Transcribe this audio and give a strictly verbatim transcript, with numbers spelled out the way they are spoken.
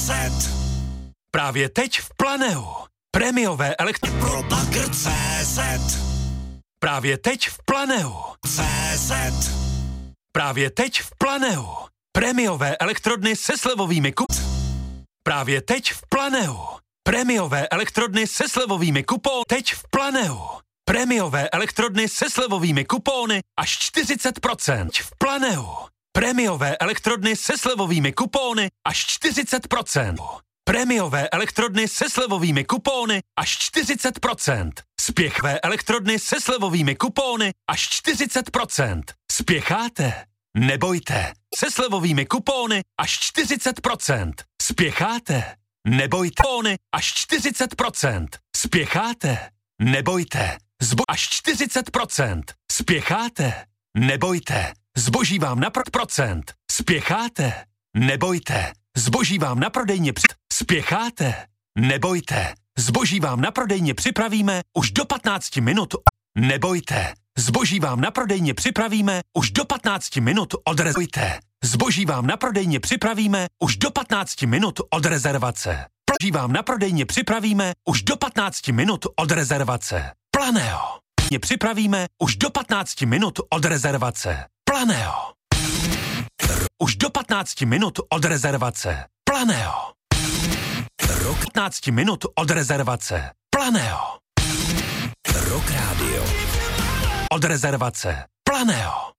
set. Právě teď v Planeu. Prémiové elektro... Pro Bagr C Z. Právě teď v Planeu. C Z. Právě teď v Planeu. Prémiové elektrodny se slevovými kup... Právě teď v Planeu. Prémiové elektrodny se slevovými kupóny. Teď v Planeu. Prémiové elektrodny se slevovými kupóny až čtyřicet procent. V Planeu. Prémiové elektrodny se slevovými kupóny až čtyřicet procent. Prémiové elektrodny se slevovými kupóny až čtyřicet procent. Spěchové elektrodny se slevovými kupóny až čtyřicet procent. Spěcháte? Nebojte. Se slevovými kupóny až čtyřicet procent. Spěcháte? Nebojte. Kupóny až čtyřicet procent. Spěcháte? Nebojte. Zbo- až čtyřicet procent. Spěcháte? Nebojte. Zboží vám na pro- procent. Spěcháte? Nebojte. Zboží vám na prodejně při... Spěcháte? Nebojte. Zboží vám na prodejně připravíme už do patnácti minut. Nebojte. Zboží vám na prodejně připravíme už do patnácti minut od rezervace. Zboží vám na prodejně připravíme už do patnácti minut od rezervace. Zboží vám na prodejně připravíme už do patnácti minut od rezervace. Planeo. Připravíme už do patnácti minut od rezervace. Planeo. Už do patnácti minut od rezervace. Planeo. Rok patnácti minut od rezervace. Planeo. Rock Radio. Od rezervace. Planeo.